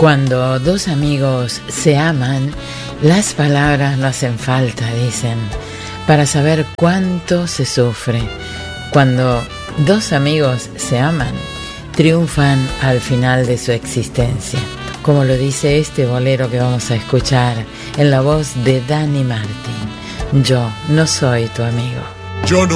Cuando dos amigos se aman, las palabras no hacen falta, dicen, para saber cuánto se sufre. Cuando dos amigos se aman, triunfan al final de su existencia, como lo dice este bolero que vamos a escuchar en la voz de Dani Martín. Yo no soy tu amigo. Yo no